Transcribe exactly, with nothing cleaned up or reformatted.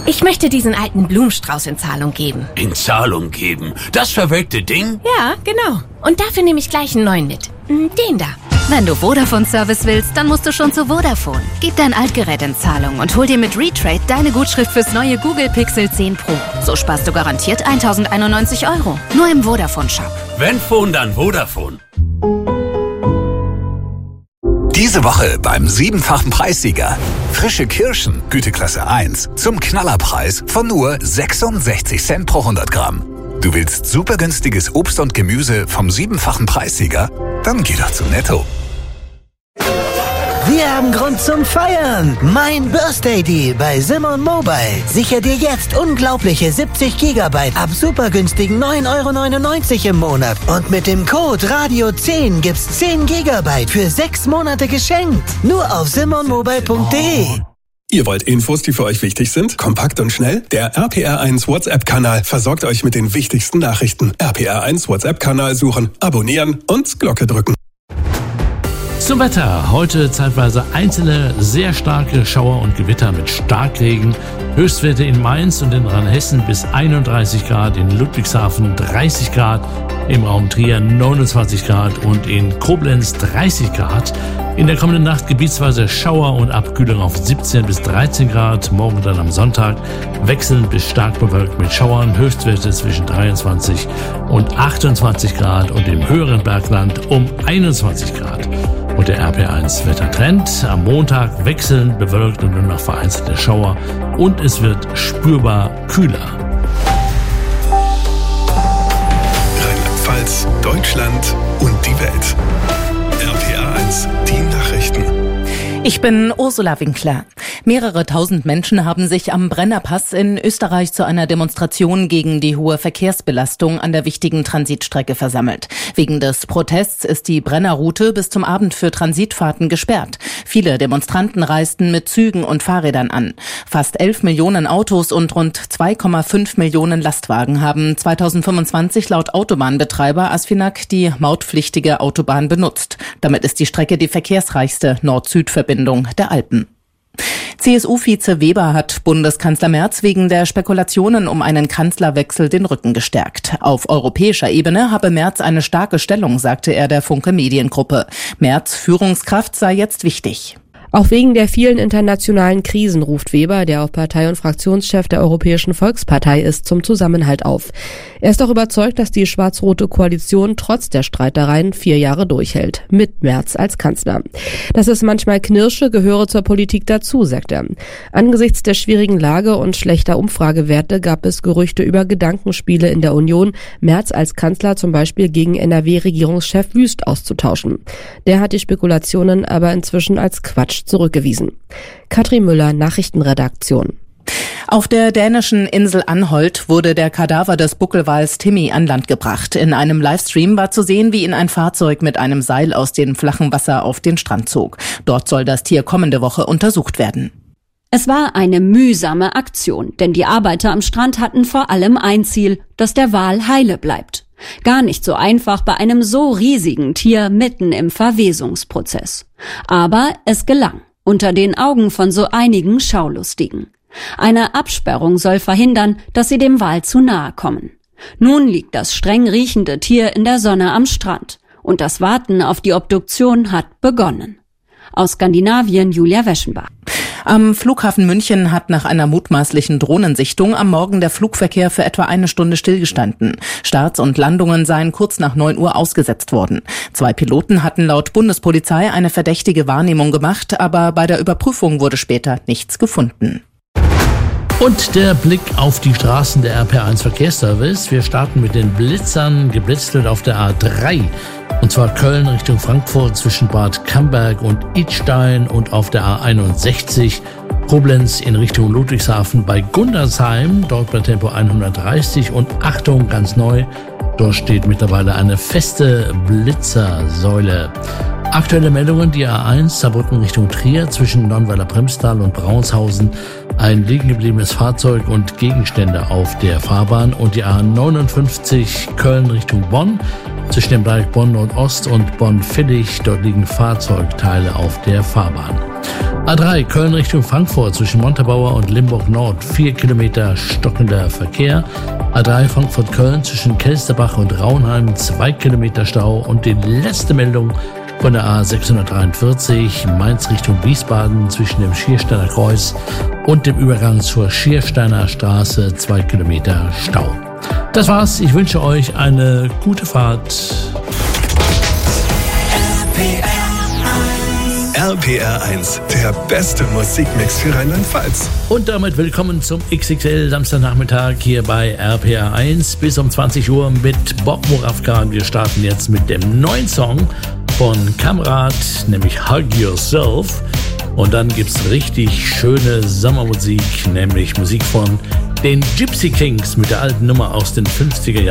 Ich möchte diesen alten Blumenstrauß in Zahlung geben. In Zahlung geben? Das verwelkte Ding? Ja, genau. Und dafür nehme ich gleich einen neuen mit. Den da. Wenn du Vodafone-Service willst, dann musst du schon zu Vodafone. Gib dein Altgerät in Zahlung und hol dir mit Retrade deine Gutschrift fürs neue Google Pixel zehn Pro. So sparst du garantiert tausendeinundneunzig Euro. Nur im Vodafone-Shop. Wenn Phone, dann Vodafone. Diese Woche beim siebenfachen Preissieger. Frische Kirschen, Güteklasse eins, zum Knallerpreis von nur sechsundsechzig Cent pro hundert Gramm. Du willst super günstiges Obst und Gemüse vom siebenfachen Preissieger? Dann geh doch zu Netto. Wir haben Grund zum Feiern. Mein Birthday Deal bei Simon Mobile. Sicher dir jetzt unglaubliche siebzig Gigabyte ab super günstigen neun Euro neunundneunzig im Monat. Und mit dem Code Radio zehn gibt's zehn Gigabyte für sechs Monate geschenkt. Nur auf simon mobile punkt de. Ihr wollt Infos, die für euch wichtig sind? Kompakt und schnell? Der R P R eins WhatsApp-Kanal versorgt euch mit den wichtigsten Nachrichten. R P R eins WhatsApp-Kanal suchen, abonnieren und Glocke drücken. Zum Wetter. Heute zeitweise einzelne sehr starke Schauer und Gewitter mit Starkregen. Höchstwerte in Mainz und in Rheinhessen bis einunddreißig Grad, in Ludwigshafen dreißig Grad, im Raum Trier neunundzwanzig Grad und in Koblenz dreißig Grad. In der kommenden Nacht gebietsweise Schauer und Abkühlung auf siebzehn bis dreizehn Grad. Morgen dann am Sonntag wechselnd bis stark bewölkt mit Schauern. Höchstwerte zwischen dreiundzwanzig und achtundzwanzig Grad und im höheren Bergland um einundzwanzig Grad. Und der R P eins Wettertrend. Am Montag wechselnd bewölkt und nur noch vereinzelte Schauer. Und es wird spürbar kühler. Rheinland-Pfalz, Deutschland und die Welt. R P R eins, die Nachrichten. Ich bin Ursula Winkler. Mehrere tausend Menschen haben sich am Brennerpass in Österreich zu einer Demonstration gegen die hohe Verkehrsbelastung an der wichtigen Transitstrecke versammelt. Wegen des Protests ist die Brennerroute bis zum Abend für Transitfahrten gesperrt. Viele Demonstranten reisten mit Zügen und Fahrrädern an. Fast elf Millionen Autos und rund zwei Komma fünf Millionen Lastwagen haben zweitausendfünfundzwanzig laut Autobahnbetreiber Asfinag die mautpflichtige Autobahn benutzt. Damit ist die Strecke die verkehrsreichste Nord-Süd-Verbindung der Alpen. C S U-Vize Weber hat Bundeskanzler Merz wegen der Spekulationen um einen Kanzlerwechsel den Rücken gestärkt. Auf europäischer Ebene habe Merz eine starke Stellung, sagte er der Funke Mediengruppe. Merz' Führungskraft sei jetzt wichtig. Auch wegen der vielen internationalen Krisen ruft Weber, der auch Partei- und Fraktionschef der Europäischen Volkspartei ist, zum Zusammenhalt auf. Er ist auch überzeugt, dass die schwarz-rote Koalition trotz der Streitereien vier Jahre durchhält, mit Merz als Kanzler. Dass es manchmal knirsche, gehöre zur Politik dazu, sagt er. Angesichts der schwierigen Lage und schlechter Umfragewerte gab es Gerüchte über Gedankenspiele in der Union, Merz als Kanzler zum Beispiel gegen N R W-Regierungschef Wüst auszutauschen. Der hat die Spekulationen aber inzwischen als Quatsch zurückgewiesen. Katrin Müller, Nachrichtenredaktion. Auf der dänischen Insel Anholt wurde der Kadaver des Buckelwals Timmy an Land gebracht. In einem Livestream war zu sehen, wie ihn ein Fahrzeug mit einem Seil aus dem flachen Wasser auf den Strand zog. Dort soll das Tier kommende Woche untersucht werden. Es war eine mühsame Aktion, denn die Arbeiter am Strand hatten vor allem ein Ziel, dass der Wal heile bleibt. Gar nicht so einfach bei einem so riesigen Tier mitten im Verwesungsprozess. Aber es gelang, unter den Augen von so einigen Schaulustigen. Eine Absperrung soll verhindern, dass sie dem Wal zu nahe kommen. Nun liegt das streng riechende Tier in der Sonne am Strand und das Warten auf die Obduktion hat begonnen. Aus Skandinavien Julia Weschenbach. Am Flughafen München hat nach einer mutmaßlichen Drohnensichtung am Morgen der Flugverkehr für etwa eine Stunde stillgestanden. Starts und Landungen seien kurz nach neun Uhr ausgesetzt worden. Zwei Piloten hatten laut Bundespolizei eine verdächtige Wahrnehmung gemacht, aber bei der Überprüfung wurde später nichts gefunden. Und der Blick auf die Straßen der R P R eins Verkehrsservice. Wir starten mit den Blitzern. Geblitzt wird auf der A drei. Und zwar Köln Richtung Frankfurt zwischen Bad Camberg und Idstein und auf der A einundsechzig. Koblenz in Richtung Ludwigshafen bei Gundersheim. Dort bei Tempo hundertdreißig. Und Achtung, ganz neu, dort steht mittlerweile eine feste Blitzersäule. Aktuelle Meldungen, die A eins, Saarbrücken Richtung Trier zwischen Nonnweiler-Bremstal und Braunshausen. Ein liegen gebliebenes Fahrzeug und Gegenstände auf der Fahrbahn. Und die A neunundfünfzig, Köln Richtung Bonn zwischen dem Dreieck Bonn Nordost und Bonn-Villig. Dort liegen Fahrzeugteile auf der Fahrbahn. A drei Köln Richtung Frankfurt zwischen Montabaur und Limburg Nord, vier Kilometer stockender Verkehr. A drei Frankfurt-Köln zwischen Kelsterbach und Raunheim, zwei Kilometer Stau. Und die letzte Meldung von der A sechshundertdreiundvierzig Mainz Richtung Wiesbaden zwischen dem Schiersteiner Kreuz und dem Übergang zur Schiersteiner Straße, zwei Kilometer Stau. Das war's. Ich wünsche euch eine gute Fahrt. R P R eins, der beste Musikmix für Rheinland-Pfalz. Und damit willkommen zum X X L Samstagnachmittag hier bei R P R eins bis um zwanzig Uhr mit Bob Moravka. Wir starten jetzt mit dem neuen Song von Kamerad, nämlich Hug Yourself. Und dann gibt's richtig schöne Sommermusik, nämlich Musik von den Gypsy Kings mit der alten Nummer aus den fünfziger Jahren.